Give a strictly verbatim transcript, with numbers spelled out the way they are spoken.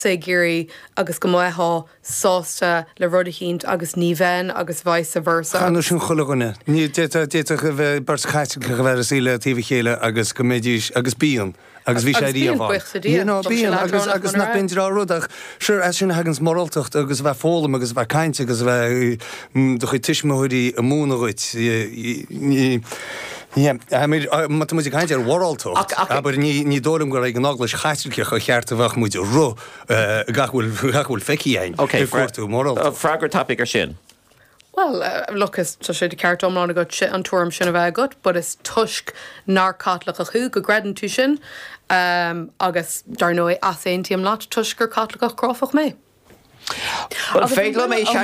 sé géirí agus go maithá sásta le rud a chéint agus níven agus vice versa. Chanú sin chulaganna. Ní déta déta go bheith bars chaite go bheith síle tíomh chéile agus goméidís agus bíon. agus bhí sé díomh. You know, bíon agus agus nach bin rá rudach. Sure, as sin hagans moraltacht agus bheith fólam agus bheith cainte agus bheith do chu tiismóirí a múna ruit. Ja, maar wat moet ik aan zeggen? Worldtocht. Maar niet niet door hem gelijk een aglas gaatje gegaard wacht moet ro. Gach wil gach wil fekkie een. Okay, fragger topic er sin. Well, uh, look, is so she the character on a good shit on tour shin of good, but it's tusk narcotic a who go graden to shin. Um, August Darnoy Athen team lot tusker Catholic croffach me. Well, fail me.